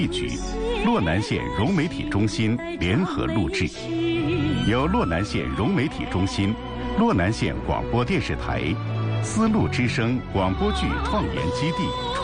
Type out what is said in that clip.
一局，洛南县融媒体中心联合录制，由洛南县融媒体中心、洛南县广播电视台、丝路之声广播剧创研基地